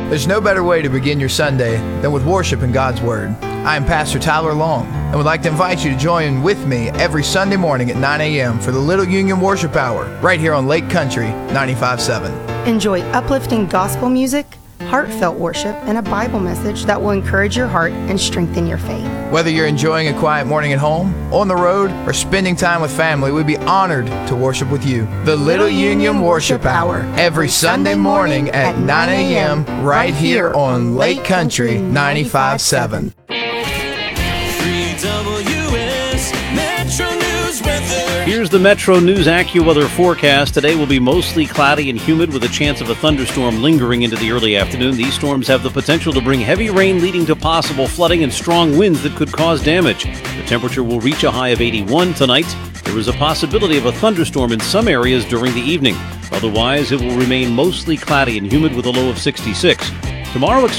There's no better way to begin your Sunday than with worship in God's Word. I am Pastor Tyler Long and would like to invite you to join with me every Sunday morning at 9 a.m. for the Little Union Worship Hour right here on Lake Country 95.7. Enjoy uplifting gospel music, heartfelt worship, and a Bible message that will encourage your heart and strengthen your faith. Whether you're enjoying a quiet morning at home, on the road, or spending time with family, we'd be honored to worship with you. The Little Union Worship Hour, every Sunday morning at 9 a.m. right here on Lake Country 95.7. 3WS Metro News weather. Here's the Metro News AccuWeather forecast. Today will be mostly cloudy and humid with a chance of a thunderstorm lingering into the early afternoon. These storms have the potential to bring heavy rain leading to possible flooding and strong winds that could cause damage. The temperature will reach a high of 81 tonight. There is a possibility of a thunderstorm in some areas during the evening. Otherwise, it will remain mostly cloudy and humid with a low of 66. Tomorrow,